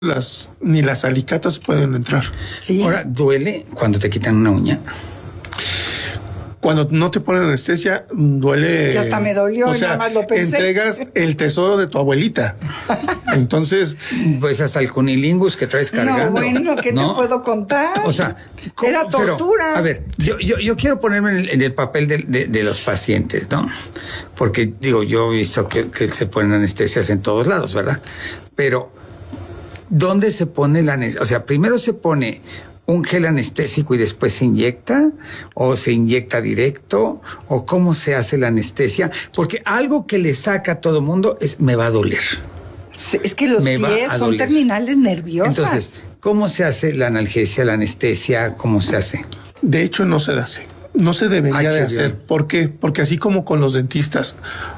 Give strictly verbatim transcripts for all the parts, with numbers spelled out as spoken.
las ni las alicatas pueden entrar. Sí. Ahora, ¿duele cuando te quitan una uña? Cuando no te ponen anestesia, duele. Ya hasta me dolió, o sea, nada más lo pensé. entregas el tesoro de tu abuelita. Entonces, pues hasta el cunilingus que traes cargando. No, bueno, ¿qué ¿no? te puedo contar? O sea, ¿cómo? Era tortura. Pero, a ver, yo, yo, yo quiero ponerme en el, en el papel de, de, de los pacientes, ¿no? Porque, digo, yo he visto que, que se ponen anestesias en todos lados, ¿verdad? Pero, ¿dónde se pone la anestesia? O sea, primero se pone un gel anestésico y después se inyecta, o se inyecta directo, o cómo se hace la anestesia, porque algo que le saca a todo mundo es me va a doler. Es que los Me va pies a son doler. terminales nerviosas. Entonces, ¿cómo se hace la analgesia, la anestesia? ¿Cómo se hace? de hecho, no se hace. No se debería Ay, de qué hacer. bien. ¿Por qué? Porque así como con los dentistas,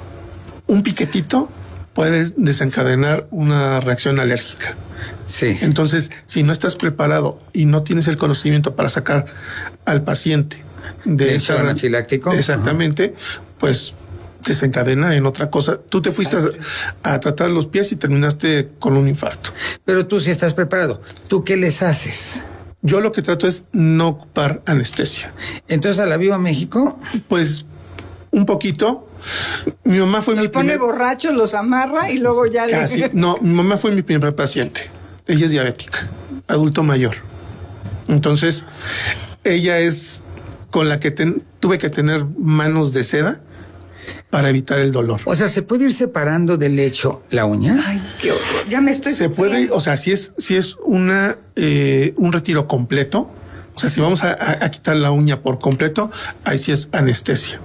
un piquetito puede desencadenar una reacción alérgica. Sí. Entonces, si no estás preparado y no tienes el conocimiento para sacar al paciente de ¿Del esa shock anafiláctico? exactamente, pues desencadena en otra cosa. Tú te fuiste a, a tratar los pies y terminaste con un infarto. Pero tú sí estás preparado. ¿Tú qué les haces? Yo lo que trato es no ocupar anestesia. Entonces, a la Viva México, Pues un poquito. Mi mamá fue Los mi pone primer... borrachos, los amarra y luego ya Casi. le... No, mi mamá fue mi primer paciente. Ella es diabética, adulto mayor. Entonces, ella es con la que ten- tuve que tener manos de seda para evitar el dolor. o sea, ¿se puede ir separando del lecho la uña? Ay, qué horror. Ya me estoy Se puede, sufriendo. o sea, si es, si es una eh, un retiro completo, o sea, si vamos a, a- a quitar la uña por completo, ahí sí es anestesia.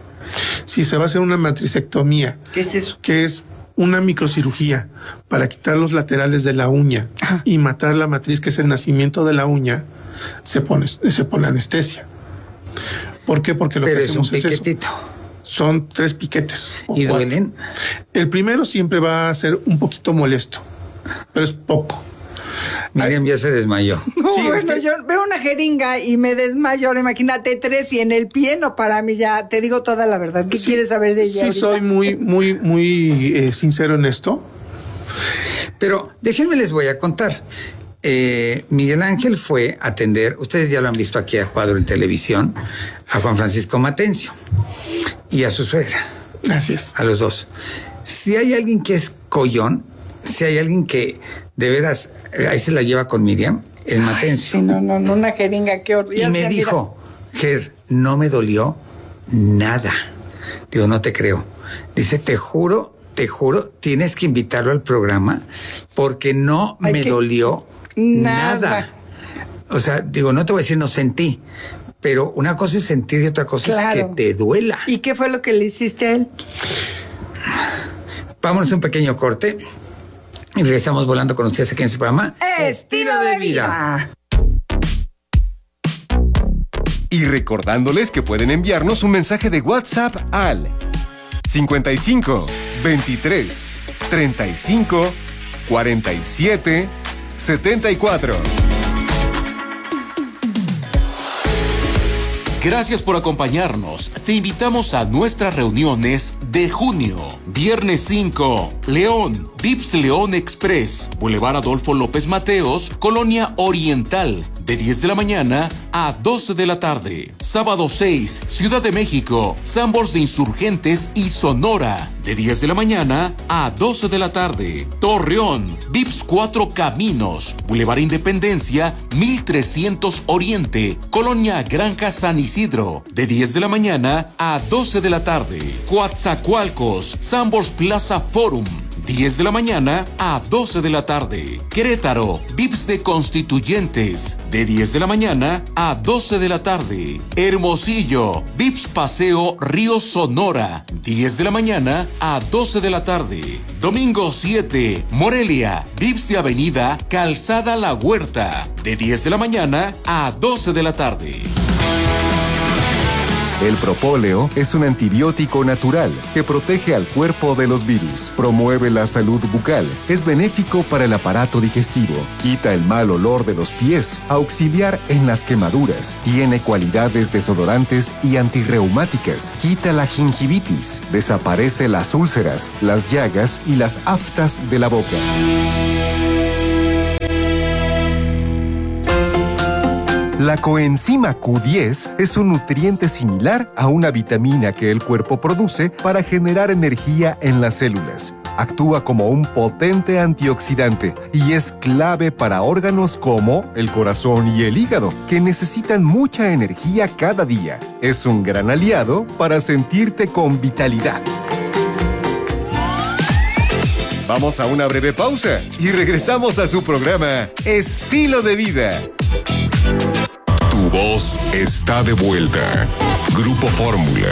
Si se va a hacer una matricectomía, ¿Qué es eso? que es una microcirugía para quitar los laterales de la uña y matar la matriz, que es el nacimiento de la uña, se pone, se pone anestesia. ¿Por qué? Porque lo Pero que es un hacemos es eso. piquetito. Son tres piquetes. o ¿Y cuatro. duelen? El primero siempre va a ser un poquito molesto, pero es poco. Miriam ya se desmayó. No, Sí, es bueno, que- yo veo una jeringa y me desmayo. Ahora imagínate tres y en el pie, no, para mí ya te digo toda la verdad. ¿Qué Sí, quieres saber de ella? Sí, ahorita? soy muy, muy, muy eh, sincero en esto. Pero déjenme les voy a contar. Eh, Miguel Ángel fue a atender, ustedes ya lo han visto aquí a cuadro en televisión, a Juan Francisco Matencio y a su suegra, Gracias. a los dos. Si hay alguien que es collón, si hay alguien que de veras, eh, ahí se la lleva con Miriam, es Matencio. Sí, no, no, no, una jeringa, qué horrible. Y me dijo, Ger, no me dolió nada. Digo, no te creo. Dice, te juro, te juro, tienes que invitarlo al programa porque no Ay, me que- dolió Nada. nada. O sea, digo, no te voy a decir no sentí, pero una cosa es sentir y otra cosa Claro. es que te duela. ¿Y qué fue lo que le hiciste a él? Vámonos a un pequeño corte y regresamos volando con ustedes aquí en este programa. Estilo de vida. Y recordándoles que pueden enviarnos un mensaje de WhatsApp al cincuenta y cinco, veintitrés, treinta y cinco, cuarenta y siete, setenta y cuatro. Gracias por acompañarnos. Te invitamos a nuestras reuniones de junio. Viernes cinco, León, Vips León Express, Boulevard Adolfo López Mateos, Colonia Oriental, de diez de la mañana a doce de la tarde. Sábado seis, Ciudad de México, Sambors de Insurgentes y Sonora, de diez de la mañana a doce de la tarde. Torreón, Vips Cuatro Caminos, Boulevard Independencia, mil trescientos Oriente, Colonia Granja San Isidro, de diez de la mañana a doce de la tarde. Coatzacoalcos, Sambors Plaza Forum, diez de la mañana a doce de la tarde. Querétaro, Vips de Constituyentes, de diez de la mañana a doce de la tarde. Hermosillo, Vips Paseo Río Sonora, diez de la mañana a doce de la tarde. Domingo siete, Morelia, Vips de Avenida Calzada La Huerta, de diez de la mañana a doce de la tarde. El propóleo es un antibiótico natural que protege al cuerpo de los virus, promueve la salud bucal, es benéfico para el aparato digestivo, quita el mal olor de los pies, auxiliar en las quemaduras, tiene cualidades desodorantes y antirreumáticas, quita la gingivitis, desaparece las úlceras, las llagas y las aftas de la boca. La coenzima Q diez es un nutriente similar a una vitamina que el cuerpo produce para generar energía en las células. Actúa como un potente antioxidante y es clave para órganos como el corazón y el hígado, que necesitan mucha energía cada día. Es un gran aliado para sentirte con vitalidad. Vamos a una breve pausa y regresamos a su programa Estilo de Vida. Tu voz está de vuelta. Grupo Fórmula.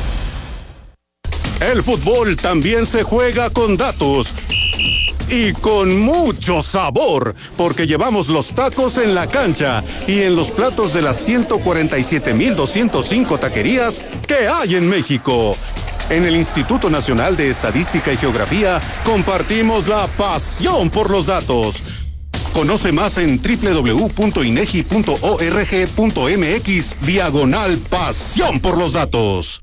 El fútbol también se juega con datos y con mucho sabor, porque llevamos los tacos en la cancha y en los platos de las ciento cuarenta y siete mil doscientos cinco taquerías que hay en México. En el Instituto Nacional de Estadística y Geografía compartimos la pasión por los datos. Conoce más en doble u doble u doble u punto inegi punto org punto mx diagonal pasión por los datos.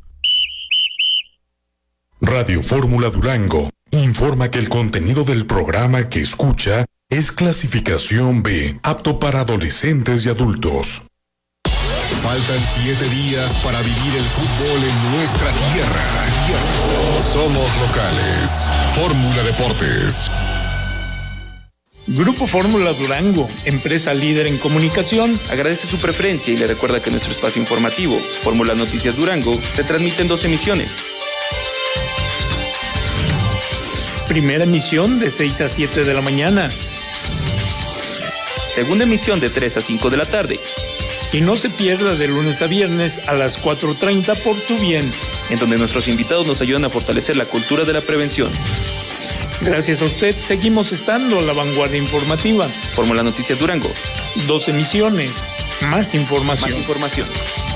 Radio Fórmula Durango informa que el contenido del programa que escucha es clasificación B, apto para adolescentes y adultos. Faltan siete días para vivir el fútbol en nuestra tierra. Somos locales. Fórmula Deportes. Grupo Fórmula Durango, empresa líder en comunicación, agradece su preferencia y le recuerda que nuestro espacio informativo, Fórmula Noticias Durango, se transmite en dos emisiones. Primera emisión de seis a siete de la mañana. Segunda emisión de tres a cinco de la tarde. Y no se pierda de lunes a viernes a las cuatro treinta por Tu Bien, en donde nuestros invitados nos ayudan a fortalecer la cultura de la prevención. Gracias a usted, seguimos estando a la vanguardia informativa. Fórmula Noticias Durango. Dos emisiones, más información. Más información.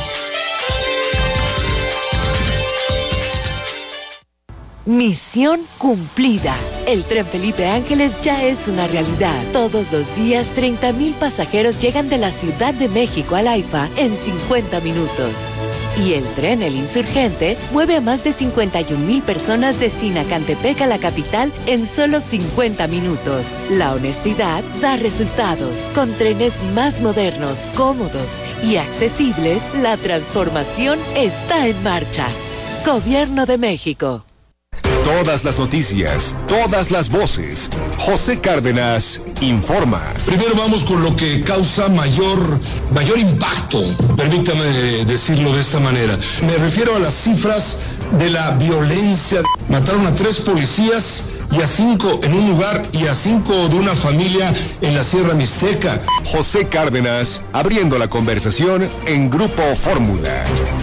Misión cumplida. El Tren Felipe Ángeles ya es una realidad. Todos los días, treinta mil pasajeros llegan de la Ciudad de México al AIFA en cincuenta minutos. Y el tren El Insurgente mueve a más de cincuenta y un mil personas de Sinacantepec a la capital en solo cincuenta minutos. La honestidad da resultados. Con trenes más modernos, cómodos y accesibles, la transformación está en marcha. Gobierno de México. Todas las noticias, todas las voces. José Cárdenas informa. Primero vamos con lo que causa mayor, mayor impacto, permítame decirlo de esta manera. Me refiero a las cifras de la violencia. Mataron a tres policías y a cinco en un lugar y a cinco de una familia en la Sierra Mixteca. José Cárdenas abriendo la conversación en Grupo Fórmula.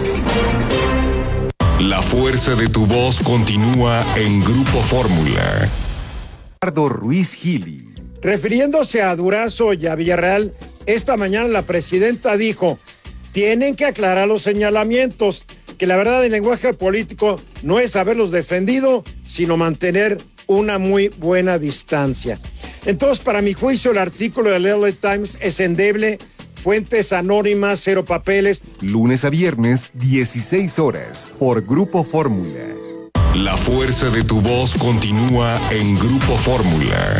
La fuerza de tu voz continúa en Grupo Fórmula. Ricardo Ruiz Gili. Refiriéndose a Durazo y a Villarreal, esta mañana la presidenta dijo, tienen que aclarar los señalamientos, que la verdad el lenguaje político no es haberlos defendido, sino mantener una muy buena distancia. Entonces, para mi juicio, el artículo del L A Times es endeble. Fuentes anónimas, cero papeles. Lunes a viernes, dieciséis horas, por Grupo Fórmula. La fuerza de tu voz continúa en Grupo Fórmula.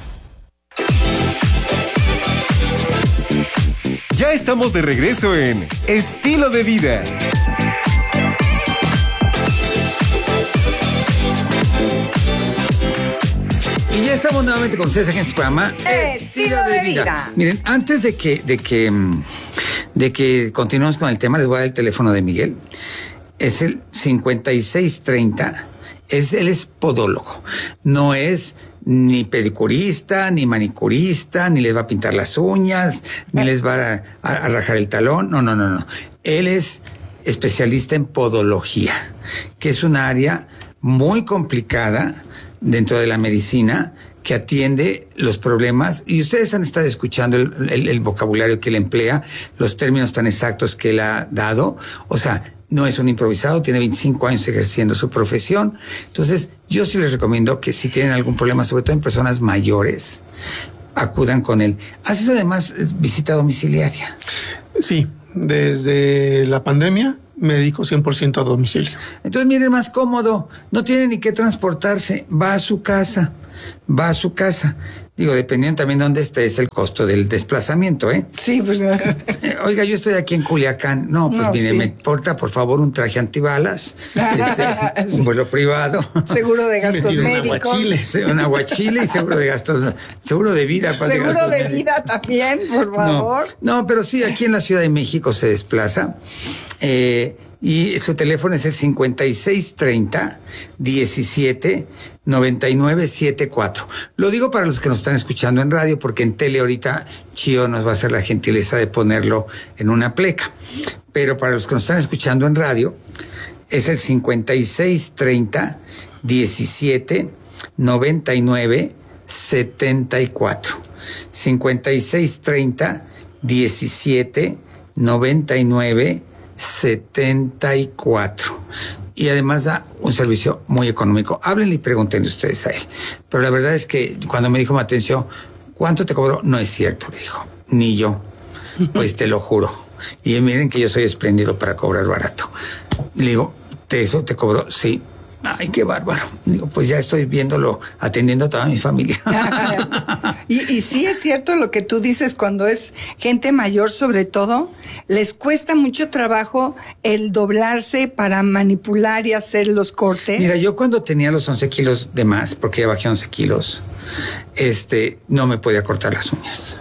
Ya estamos de regreso en Estilo de Vida. Y ya estamos nuevamente con ustedes aquí en su programa Estilo de Vida. Miren, antes de que, de que, de que continuemos con el tema, les voy a dar el teléfono de Miguel. Es el cincuenta y seis treinta. Es, él es podólogo. No es ni pedicurista, ni manicurista, ni les va a pintar las uñas, ni les va a, a, a rajar el talón. No, no, no, no. Él es especialista en podología, que es un área muy complicada dentro de la medicina, que atiende los problemas, y ustedes han estado escuchando el, el, el vocabulario que él emplea, los términos tan exactos que él ha dado. O sea, no es un improvisado, tiene veinticinco años ejerciendo su profesión. Entonces, yo sí les recomiendo que si tienen algún problema, sobre todo en personas mayores, acudan con él. ¿Haces además visita domiciliaria? Sí, desde la pandemia me dedico cien por ciento a domicilio. Entonces, miren, más cómodo, no tiene ni que transportarse, va a su casa, va a su casa. Digo, dependiendo también de dónde esté, es el costo del desplazamiento, ¿eh? Sí, pues... Eh, Oiga, yo estoy aquí en Culiacán. No, pues No, mire, sí. me porta, por favor, un traje antibalas, este, un vuelo privado. Seguro de gastos un médicos. aguachile, sí, un aguachile y seguro de gastos, seguro de vida. ¿cuál Seguro gastos de médicos? vida también, por favor. No, no, pero sí, aquí en la Ciudad de México se desplaza. Eh, y su teléfono es el cincuenta y seis treinta, diecisiete, noventa y nueve setenta y cuatro. Lo digo para los que nos están escuchando en radio, porque en tele ahorita Chío nos va a hacer la gentileza de ponerlo en una pleca. Pero para los que nos están escuchando en radio, es el cincuenta y seis treinta, diecisiete, noventa y nueve setenta y cuatro. cincuenta y seis treinta, diecisiete, noventa y nueve setenta y cuatro. Y además da un servicio muy económico. Háblenle y pregúntenle ustedes a él. Pero la verdad es que cuando me dijo Matencio, ¿cuánto te cobró? No es cierto, le dijo. Ni yo. Pues te lo juro. Y miren que yo soy espléndido para cobrar barato. Le digo, ¿te eso te cobró? Sí. Ay, qué bárbaro. Digo, pues ya estoy viéndolo, atendiendo a toda mi familia. y, y sí es cierto lo que tú dices, cuando es gente mayor sobre todo, les cuesta mucho trabajo el doblarse para manipular y hacer los cortes. Mira, yo cuando tenía los once kilos de más, porque ya bajé once kilos, este, no me podía cortar las uñas.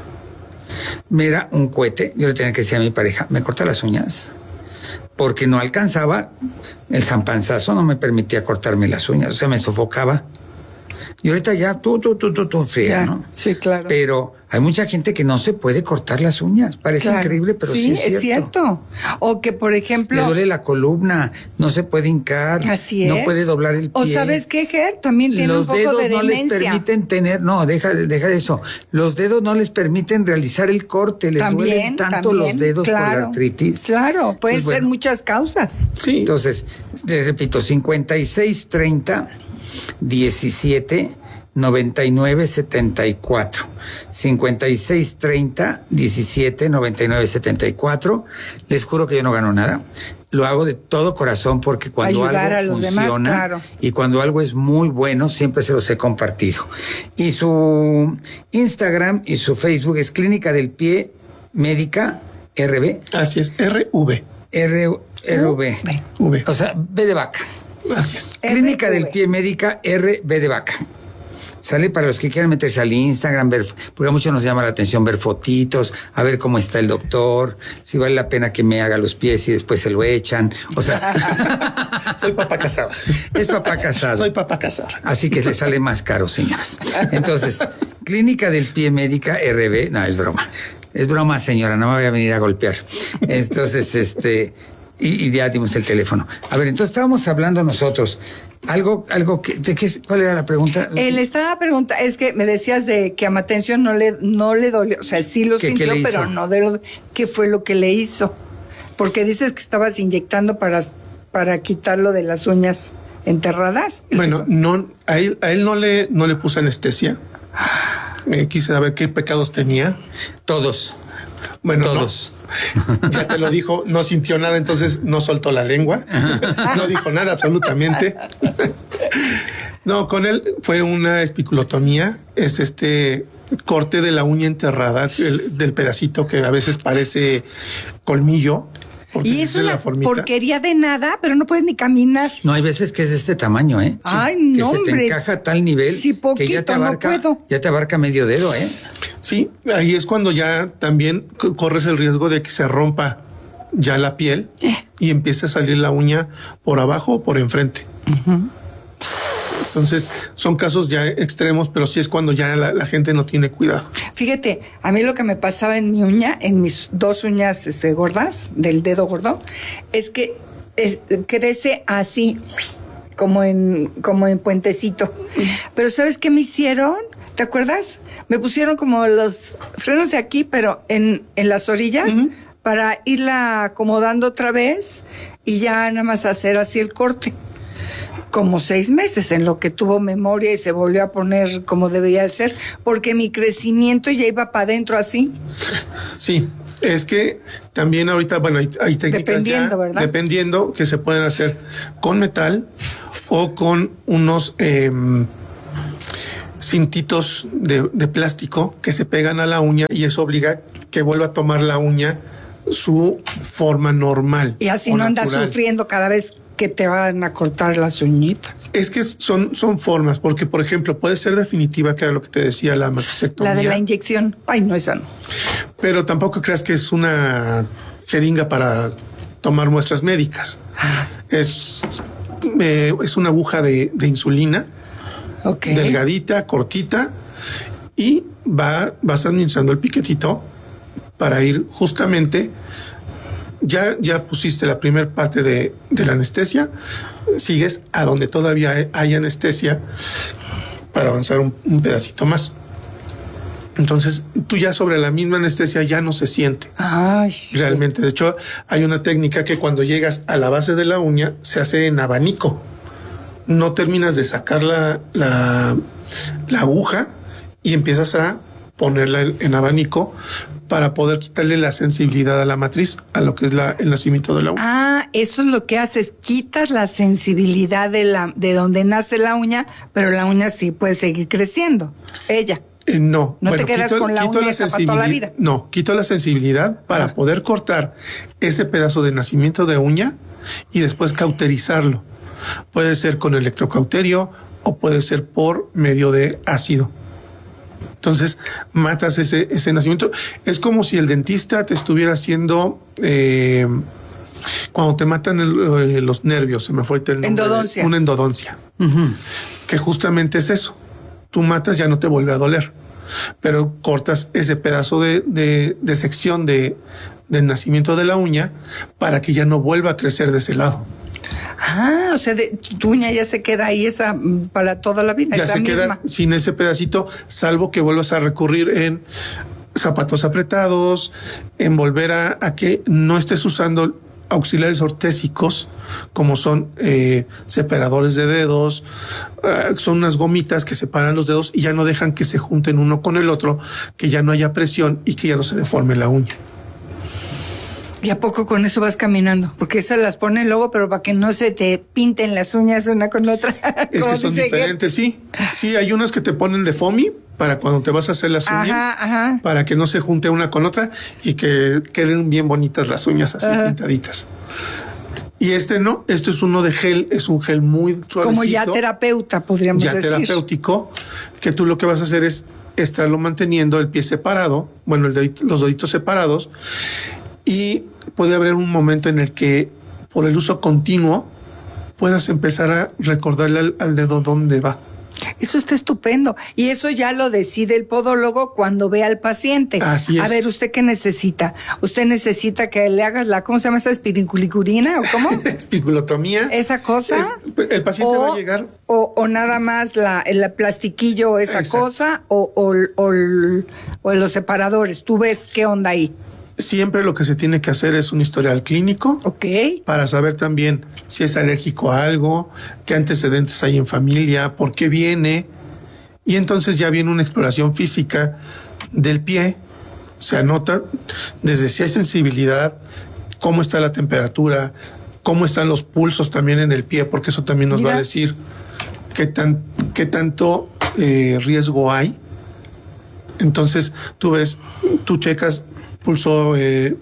Me era un cohete, yo le tenía que decir a mi pareja, ¿me corta las uñas? Porque no alcanzaba, el zampanzazo no me permitía cortarme las uñas, o sea, me sofocaba. Y ahorita ya tú, tú, tú, tú, tú, fría, ¿no? Sí, claro. Pero hay mucha gente que no se puede cortar las uñas. Parece Claro. increíble, pero sí, sí es cierto. es cierto. O que, por ejemplo... Le duele la columna, no se puede hincar, Así no es. puede doblar el pie. O ¿sabes qué, Ger? También tiene Los un poco dedos de no les demencia. permiten tener, no, deja, deja de eso. Los dedos no les permiten realizar el corte, les También, duelen tanto también, los dedos por claro. la artritis. Claro, puede Pues ser bueno. muchas causas. Sí. Entonces, les repito, cincuenta y seis treinta, diecisiete, noventa y nueve setenta y cuatro. cincuenta y seis treinta, diecisiete, noventa y nueve setenta y cuatro. Les juro que yo no gano nada. Lo hago de todo corazón porque cuando Ayudar a algo los demás, funciona claro. y cuando algo es muy bueno, siempre se los he compartido. Y su Instagram y su Facebook es Clínica del Pie Médica R B. Así es, R V. R, RV. V. O sea, B de vaca. Así es. Clínica R V. del Pie Médica R B de vaca. Sale para los que quieran meterse al Instagram, ver, porque a muchos nos llama la atención ver fotitos, a ver cómo está el doctor, si vale la pena que me haga los pies y después se lo echan. O sea, Soy papá casado. es papá casado. Soy papá casado. Así que le sale más caro, señoras. Entonces, Clínica del Pie Médica R B, no, es broma. Es broma, señora, no me voy a venir a golpear. Entonces, este, y, y ya dimos el teléfono. A ver, entonces estábamos hablando nosotros. Algo, algo que, de qué, ¿cuál era la pregunta? Él estaba preguntando, es que me decías de que a Matencio no le, no le dolió, o sea, sí lo ¿Qué- sintió, qué le pero hizo? no de lo, qué fue lo que le hizo. Porque dices que estabas inyectando para, para quitarlo de las uñas enterradas. Bueno, no, a él, a él no le, no le puse anestesia. Eh, quise saber qué pecados tenía. Todos. Bueno, Todos. no. Ya te lo dijo, no sintió nada, entonces no soltó la lengua. No dijo nada absolutamente. No, con él fue una espiculotomía, es este corte de la uña enterrada, el- del pedacito que a veces parece colmillo. porque Y es esa una la formita. porquería de nada, pero no puedes ni caminar. No, hay veces que es de este tamaño, ¿eh? Ay, que no, se te hombre. encaja a tal nivel Sí, que ya poquito, te no abarca, puedo. ya te abarca medio dedo, ¿eh? Sí, ahí es cuando ya también c- corres el riesgo de que se rompa ya la piel y empiece a salir la uña por abajo o por enfrente. Entonces, son casos ya extremos, pero sí es cuando ya la, la gente no tiene cuidado. Fíjate, a mí lo que me pasaba en mi uña, en mis dos uñas este, gordas, del dedo gordo, es que es- crece así, como en, como en puentecito. Pero ¿sabes qué me hicieron? ¿Te acuerdas? Me pusieron como los frenos de aquí, pero en, en las orillas, para irla acomodando otra vez y ya nada más hacer así el corte. Como seis meses en lo que tuvo memoria y se volvió a poner como debía de ser, porque mi crecimiento ya iba para adentro así. Sí, es que también ahorita, bueno, hay, hay técnicas Dependiendo, ya, ¿verdad? dependiendo, que se pueden hacer con metal o con unos, eh, cintitos de, de plástico que se pegan a la uña y eso obliga que vuelva a tomar la uña su forma normal. Y así no andas sufriendo cada vez que te van a cortar las uñitas. Es que son, son formas, porque por ejemplo puede ser definitiva, que era lo que te decía, la maxillectomía. La de la inyección. Ay, no, esa no. Pero tampoco creas que es una jeringa para tomar muestras médicas. Es, eh, es una aguja de, de insulina, okay, delgadita, cortita, y va, vas administrando el piquetito para ir justamente. Ya, ya pusiste la primera parte de, de la anestesia, sigues a donde todavía hay anestesia para avanzar un, un pedacito más. Entonces, tú ya sobre la misma anestesia ya no se siente. Ay, realmente. De hecho, hay una técnica que cuando llegas a la base de la uña se hace en abanico. No terminas de sacar la, la, la aguja y empiezas a ponerla en, en abanico para poder quitarle la sensibilidad a la matriz, a lo que es la, el nacimiento de la uña. Ah, eso es lo que haces, quitas la sensibilidad de la de donde nace la uña, pero la uña sí puede seguir creciendo. Ella. Eh, no. No bueno, te quedas quito, con la uña esa para toda la vida. No, quito la sensibilidad para ah. poder cortar ese pedazo de nacimiento de uña y después cauterizarlo. Puede ser con electrocauterio o puede ser por medio de ácido. Entonces, matas ese, ese nacimiento. Es como si el dentista te estuviera haciendo, eh, cuando te matan el, eh, los nervios, se me fue el nombre. Endodoncia. Una endodoncia. Uh-huh. Que justamente es eso. Tú matas, ya no te vuelve a doler. Pero cortas ese pedazo de, de, de sección de, del nacimiento de la uña para que ya no vuelva a crecer de ese lado. Ah, o sea, de, tu uña ya se queda ahí esa para toda la vida. Ya esa se misma. Queda sin ese pedacito, salvo que vuelvas a recurrir en zapatos apretados, en volver a, a que no estés usando auxiliares ortésicos, como son eh, separadores de dedos, eh, son unas gomitas que separan los dedos y ya no dejan que se junten uno con el otro, que ya no haya presión y que ya no se deforme la uña. ¿Y a poco con eso vas caminando? Porque esas las ponen luego, pero para que no se te pinten las uñas una con otra. Es que son diferentes, sí. Sí, hay unas que te ponen de foamy para cuando te vas a hacer las uñas, ajá, ajá, para que no se junte una con otra y que queden bien bonitas las uñas así, ajá, pintaditas. Y este no, este es uno de gel, es un gel muy suavecito. Como ya terapeuta, podríamos ya decir. Ya terapéutico, que tú lo que vas a hacer es estarlo manteniendo el pie separado, bueno, el dedito, los deditos separados, y puede haber un momento en el que por el uso continuo puedas empezar a recordarle al, al dedo dónde va. Eso está estupendo. Y eso ya lo decide el podólogo cuando ve al paciente. Así es. A ver, ¿usted qué necesita? ¿Usted necesita que le hagas la, ¿cómo se llama esa? ¿Espiriculicurina o cómo? Espiculotomía. ¿Esa cosa? Es, el paciente o, va a llegar. O, o nada más la, el plastiquillo, esa Exacto. cosa, o, o, o, o los separadores. ¿Tú ves qué onda ahí? Siempre lo que se tiene que hacer es un historial clínico. Ok. Para saber también si es alérgico a algo, qué antecedentes hay en familia, por qué viene. Y entonces ya viene una exploración física del pie. Se anota desde si hay sensibilidad, cómo está la temperatura, cómo están los pulsos también en el pie, porque eso también nos Mira. va a decir qué, tan, qué tanto eh, riesgo hay. Entonces tú ves, tú checas pulso eh,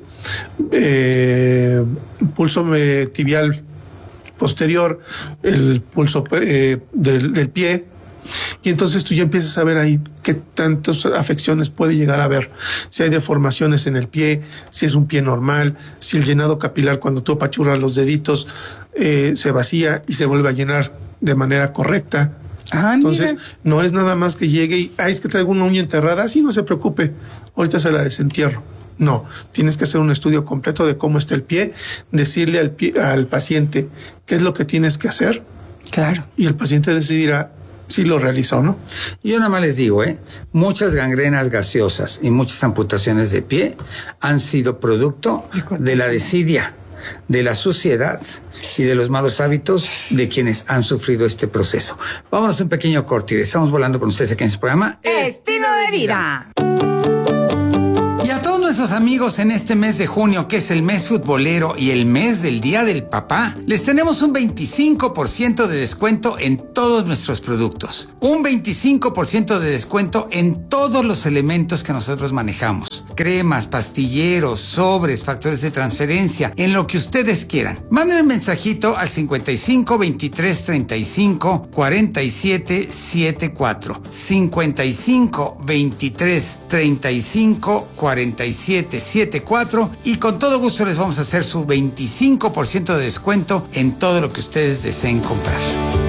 eh, pulso eh, tibial posterior, el pulso eh, del, del pie, y entonces tú ya empiezas a ver ahí qué tantas afecciones puede llegar a haber, si hay deformaciones en el pie, si es un pie normal, si el llenado capilar cuando tú apachurras los deditos eh, se vacía y se vuelve a llenar de manera correcta. Ah, entonces, mira. no es nada más que llegue y, ay, es que traigo una uña enterrada, sí, no se preocupe, ahorita se la desentierro. No, tienes que hacer un estudio completo de cómo está el pie, decirle al, pie, al paciente qué es lo que tienes que hacer. Claro. Y el paciente decidirá si lo realiza o no. Yo nada más les digo, ¿eh? muchas gangrenas gaseosas y muchas amputaciones de pie han sido producto de la desidia, de la suciedad y de los malos hábitos de quienes han sufrido este proceso. Vámonos a un pequeño corte y estamos volando con ustedes aquí en este programa Estilo de Vida. Y a todos nuestros amigos en este mes de junio, que es el mes futbolero y el mes del Día del Papá, les tenemos un veinticinco por ciento de descuento en todos nuestros productos. Un veinticinco por ciento de descuento en todos los elementos que nosotros manejamos. Cremas, pastilleros, sobres, factores de transferencia, en lo que ustedes quieran. Manden un mensajito al cincuenta y cinco, veintitrés, treinta y cinco, cuarenta y siete, setenta y cuatro. cincuenta y cinco, veintitrés, treinta y cinco, cuarenta y siete, setenta y cuatro, y con todo gusto les vamos a hacer su veinticinco por ciento de descuento en todo lo que ustedes deseen comprar.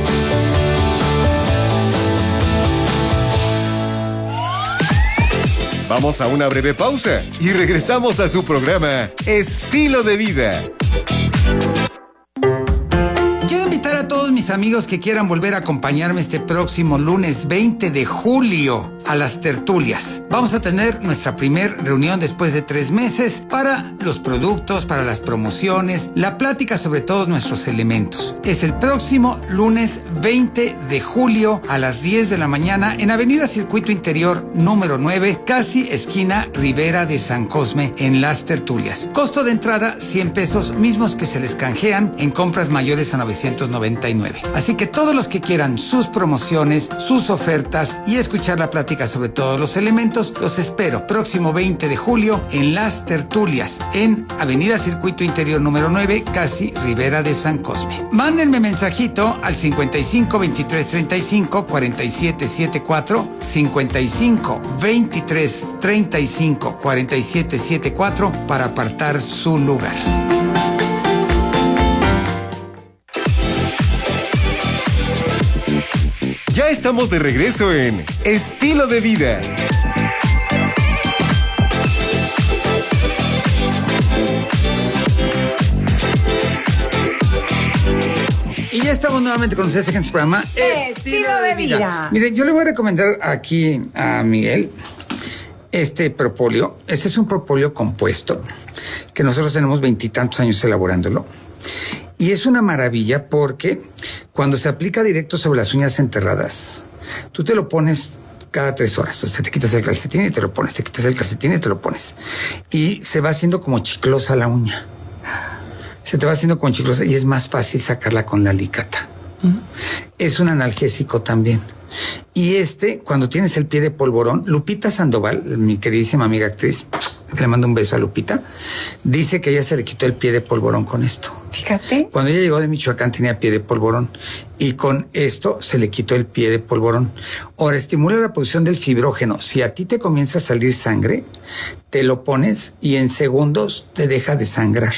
Vamos a una breve pausa y regresamos a su programa Estilo de Vida. Quiero invitar a todos mis amigos que quieran volver a acompañarme este próximo lunes veinte de julio a las tertulias. Vamos a tener nuestra primer reunión después de tres meses para los productos, para las promociones, la plática sobre todos nuestros elementos. Es el próximo lunes veinte de julio a las diez de la mañana en Avenida Circuito Interior número nueve, casi esquina Rivera de San Cosme, en las tertulias. Costo de entrada cien pesos, mismos que se les canjean en compras mayores a novecientos noventa y nueve. Así que todos los que quieran sus promociones, sus ofertas y escuchar la plática sobre todos los elementos, los espero próximo veinte de julio en las tertulias en Avenida Circuito Interior número nueve, casi Rivera de San Cosme. Mándenme mensajito al cincuenta y cinco, veintitrés, treinta y cinco, cuarenta y siete, setenta y cuatro, cincuenta y cinco, veintitrés, treinta y cinco, cuarenta y siete, setenta y cuatro para apartar su lugar. Ya estamos de regreso en Estilo de Vida. Y ya estamos nuevamente con ustedes en su programa Estilo de Vida. Miren, yo le voy a recomendar aquí a Miguel este propóleo. Este es un propóleo compuesto que nosotros tenemos veintitantos años elaborándolo. Y es una maravilla porque cuando se aplica directo sobre las uñas enterradas, tú te lo pones cada tres horas. O sea, te quitas el calcetín y te lo pones, te quitas el calcetín y te lo pones. Y se va haciendo como chiclosa la uña. Se te va haciendo como chiclosa y es más fácil sacarla con la alicata. ¿Mm? Es un analgésico también. Y este, cuando tienes el pie de polvorón, Lupita Sandoval, mi queridísima amiga actriz, le mando un beso a Lupita, dice que ella se le quitó el pie de polvorón con esto. Fíjate. Cuando ella llegó de Michoacán tenía pie de polvorón y con esto se le quitó el pie de polvorón. Ahora, estimula la producción del fibrógeno. Si a ti te comienza a salir sangre, te lo pones y en segundos te deja de sangrar.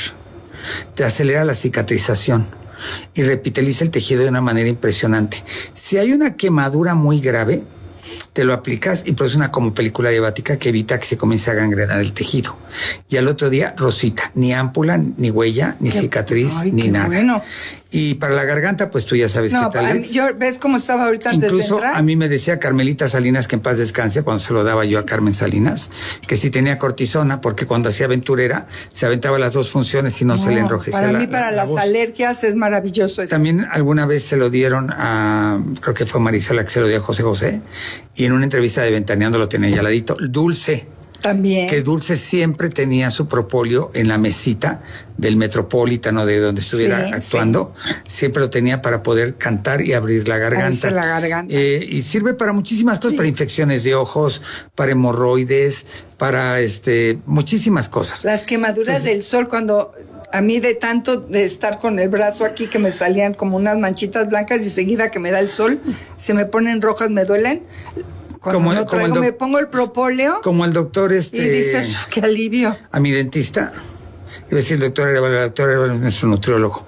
Te acelera la cicatrización y revitaliza el tejido de una manera impresionante. Si hay una quemadura muy grave, te lo aplicas y produce una como película diabática que evita que se comience a gangrenar el tejido. Y al otro día, rosita, ni ámpula, ni huella, ni qué, cicatriz, ay, ni nada. Bueno. Y para la garganta, pues tú ya sabes no, qué tal es. Yo, ¿ves cómo estaba ahorita antes Incluso de entrar? A mí me decía Carmelita Salinas, que en paz descanse, cuando se lo daba yo a Carmen Salinas, que si tenía cortisona, porque cuando hacía aventurera, se aventaba las dos funciones y no, no se le enrojecía para la mí, para la, las la alergias es maravilloso eso. También alguna vez se lo dieron a, creo que fue Marisela que se lo dio a José José, y en una entrevista de Ventaneando lo tenía ya al ladito. Dulce. También. Que Dulce siempre tenía su propóleo en la mesita del Metropolitano, de donde estuviera sí, actuando. Sí. Siempre lo tenía para poder cantar y abrir la garganta. La garganta. Eh, y sirve para muchísimas cosas, sí. Para infecciones de ojos, para hemorroides, para este muchísimas cosas. Las quemaduras Entonces, del sol, cuando a mí de tanto de estar con el brazo aquí que me salían como unas manchitas blancas y seguida que me da el sol, se me ponen rojas, me duelen. Cuando como, no traigo, como me pongo el propóleo. Como el doctor este. Y dices, qué alivio. A mi dentista. Iba a decir el doctor era el doctor era nuestro nutriólogo.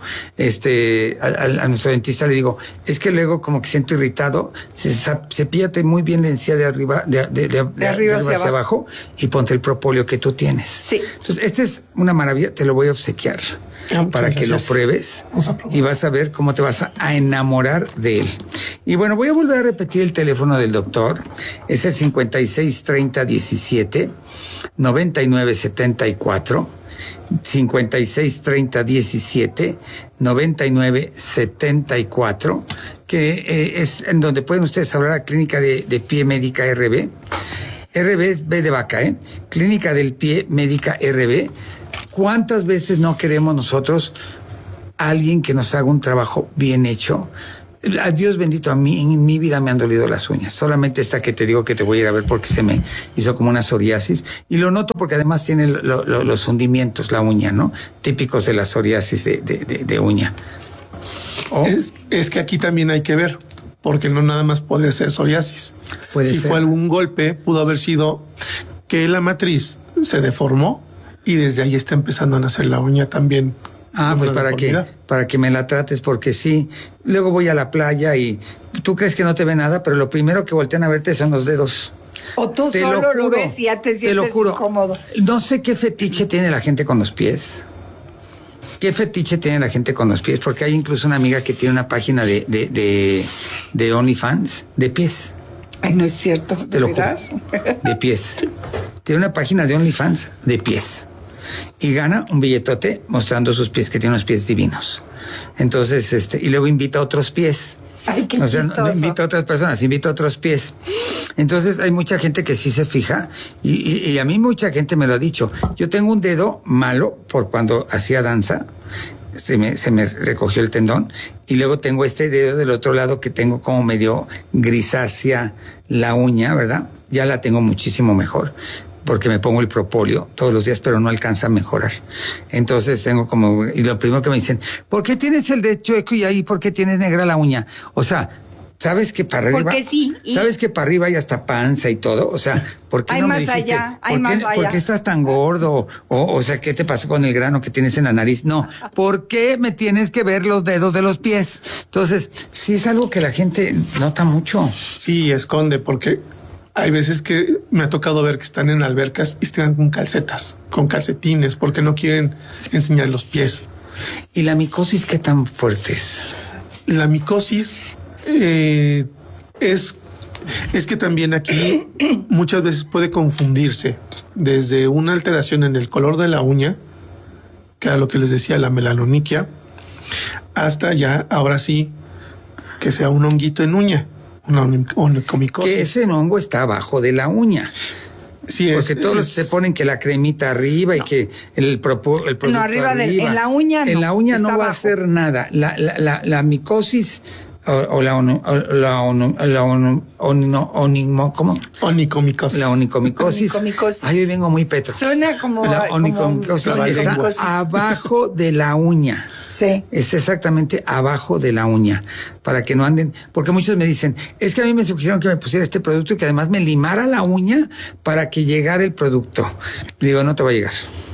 Este, a, a, a nuestro dentista le digo, es que luego como que siento irritado, se, cepíllate muy bien la encía de arriba, de, de, de, de, de arriba, de arriba hacia, hacia abajo. abajo y ponte el propóleo que tú tienes. Sí. Entonces, este es una maravilla, te lo voy a obsequiar. Ah, para que lo pruebes y vas a ver cómo te vas a, a enamorar de él. Y bueno, voy a volver a repetir el teléfono del doctor. Es el cincuenta y seis, treinta, diecisiete, noventa y nueve, setenta y cuatro. cincuenta y seis, treinta, diecisiete, noventa y nueve, setenta y cuatro, que eh, es en donde pueden ustedes hablar a Clínica de, de Pie Médica R B. R B es B de vaca, ¿eh? Clínica del Pie Médica R B. ¿Cuántas veces no queremos nosotros alguien que nos haga un trabajo bien hecho? A Dios bendito, a mí en mi vida me han dolido las uñas. Solamente esta que te digo que te voy a ir a ver porque se me hizo como una psoriasis. Y lo noto porque además tiene lo, lo, los hundimientos, la uña, ¿no? Típicos de la psoriasis de, de, de, de uña. Oh. Es, es que aquí también hay que ver, porque no nada más puede ser psoriasis. Puede si ser. fue algún golpe, pudo haber sido que la matriz se deformó y desde ahí está empezando a nacer la uña también. Ah, pues para que, para que me la trates, porque sí. Luego voy a la playa y tú crees que no te ve nada, pero lo primero que voltean a verte son los dedos. O tú te solo lo, lo juro, ves y ya te sientes te lo juro. incómodo. No sé qué fetiche tiene la gente con los pies. ¿Qué fetiche tiene la gente con los pies? Porque hay incluso una amiga que tiene una página de, de, de, de OnlyFans de pies. Ay, no es cierto. Te lo juro. De pies. Tiene una página de OnlyFans de pies. Y gana un billetote mostrando sus pies, que tiene unos pies divinos. Entonces, este, y luego invita a otros pies. Ay, qué o sea, chistoso. no invita a otras personas, invita a otros pies. Entonces, hay mucha gente que sí se fija, y, y, y a mí mucha gente me lo ha dicho. Yo tengo un dedo malo por cuando hacía danza, se me, se me recogió el tendón, y luego tengo este dedo del otro lado que tengo como medio grisácea la uña, ¿verdad? Ya la tengo muchísimo mejor, porque me pongo el propóleo todos los días, pero no alcanza a mejorar. Entonces tengo como... Y lo primero que me dicen, ¿por qué tienes el dedo chueco y ahí por qué tienes negra la uña? O sea, ¿sabes que para arriba... Porque sí. Y... ¿Sabes que para arriba hay hasta panza y todo? O sea, ¿por qué hay no más me dijiste? allá, hay ¿por más qué, allá. ¿Por qué estás tan gordo? O, o sea, ¿qué te pasó con el grano que tienes en la nariz? No, ¿por qué me tienes que ver los dedos de los pies? Entonces, sí es algo que la gente nota mucho. Sí, esconde, porque... Hay veces que me ha tocado ver que están en albercas y están con calcetas, con calcetines, porque no quieren enseñar los pies. ¿Y la micosis qué tan fuerte es? La micosis eh, es, es que también aquí muchas veces puede confundirse desde una alteración en el color de la uña, que era lo que les decía, la melanoniquia, hasta ya, ahora sí, que sea un honguito en uña. Una onicomicosis. Que ese hongo está abajo de la uña. Sí, es, porque todos es, se ponen que la cremita arriba y no. que el, propo, el producto no, arriba, arriba. Del, en la uña no. En la uña no abajo. va a hacer nada. La, la, la, la micosis o, o la ono, o la ono, la ono, ono, onimo, ¿cómo? Onicomicosis. La onicomicosis. onicomicosis. Ay, hoy vengo muy petro. Suena como la onicomicosis como está onicomicosis. abajo de la uña. Sí. Es exactamente abajo de la uña, para que no anden, porque muchos me dicen, es que a mí me sugirieron que me pusiera este producto y que además me limara la uña para que llegara el producto. Le digo, no te va a llegar.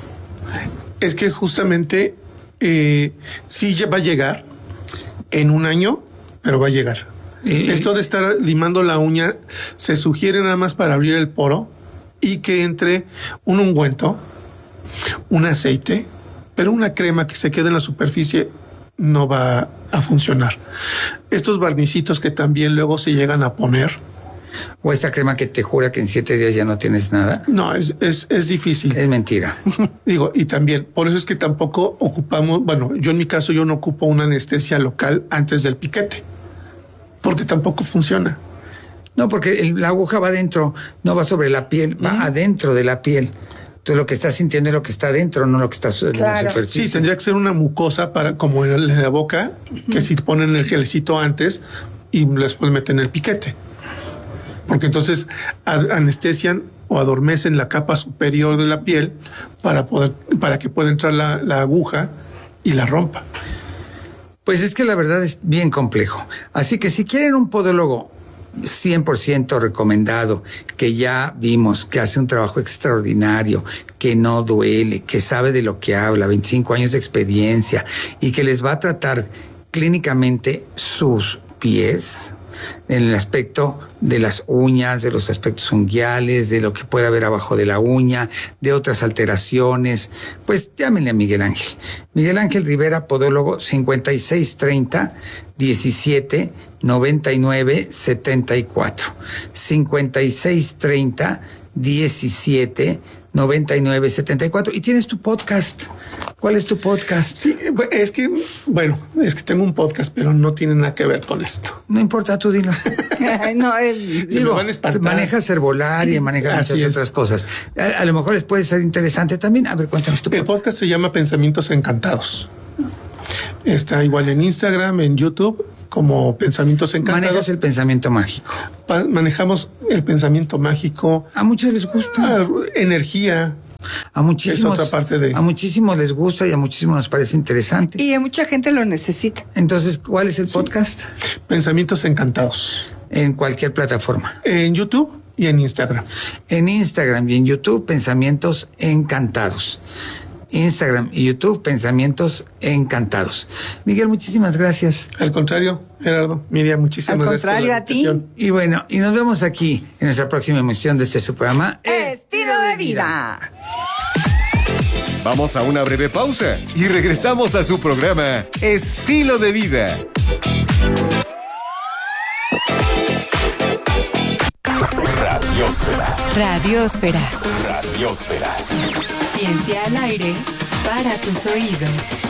Es que justamente eh, sí va a llegar en un año, pero va a llegar. ¿Y? Esto de estar limando la uña se sugiere nada más para abrir el poro y que entre un ungüento, un aceite, pero una crema que se quede en la superficie no va a funcionar. Estos barnicitos que también luego se llegan a poner. O esta crema que te jura que en siete días ya no tienes nada. No, es, es, es difícil. Es mentira. Digo, y también, por eso es que tampoco ocupamos, bueno, yo en mi caso yo no ocupo una anestesia local antes del piquete, porque tampoco funciona. No, porque el, la aguja va adentro, no va sobre la piel, va ¿Mm? adentro de la piel. Entonces lo que estás sintiendo es lo que está adentro, no lo que está en claro. la superficie. Sí, tendría que ser una mucosa para, como en la boca, uh-huh. que si ponen el gelecito antes y después meten el piquete. Porque entonces anestesian o adormecen la capa superior de la piel para poder, para que pueda entrar la, la aguja y la rompa. Pues es que la verdad es bien complejo. Así que si quieren un podólogo cien por ciento recomendado, que ya vimos que hace un trabajo extraordinario, que no duele, que sabe de lo que habla, veinticinco años de experiencia y que les va a tratar clínicamente sus pies en el aspecto de las uñas, de los aspectos unguiales, de lo que puede haber abajo de la uña, de otras alteraciones, pues llámenle a Miguel Ángel. Miguel Ángel Rivera, podólogo, cincuenta y seis treinta diecisiete noventa y nueve setenta y cuatro. cincuenta y seis treinta diecisiete, noventa y nueve, setenta y cuatro. Y tienes tu podcast. ¿Cuál es tu podcast? Sí, es que, bueno, es que tengo un podcast, pero no tiene nada que ver con esto. No importa, tú dilo. no, el... Digo, manejas herbolaria, manejas muchas es. otras cosas. A, a lo mejor les puede ser interesante también. A ver, cuéntanos tu podcast. El podcast se llama Pensamientos Encantados. Está igual en Instagram, en YouTube, como Pensamientos Encantados. Manejas el pensamiento mágico. Pa- manejamos el pensamiento mágico. A muchos les gusta. Energía. A muchísimos, es otra parte de... a muchísimos les gusta y a muchísimos nos parece interesante. Y a mucha gente lo necesita. Entonces, ¿cuál es el sí. podcast? Pensamientos Encantados. En cualquier plataforma. En YouTube y en Instagram. En Instagram y en YouTube, Pensamientos Encantados. Instagram y YouTube, Pensamientos Encantados. Miguel, muchísimas gracias. Al contrario, Gerardo, Miriam, muchísimas Al gracias. Al contrario, a ti. Y bueno, y nos vemos aquí en nuestra próxima emisión de este su programa Estilo de Vida. Vamos a una breve pausa y regresamos a su programa Estilo de Vida. Radiosfera. Radiosfera. Radiosfera. Ciencia al aire para tus oídos.